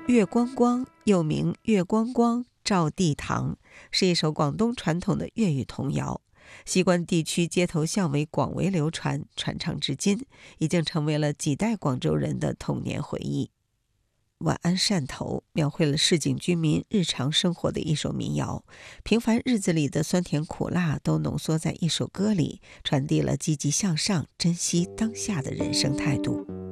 月光光又名月光光照地堂，是一首广东传统的粤语童谣。西关地区街头巷尾广为流传，传唱至今，已经成为了几代广州人的童年回忆。晚安汕头描绘了市井居民日常生活的一首民谣，平凡日子里的酸甜苦辣都浓缩在一首歌里，传递了积极向上、珍惜当下的人生态度。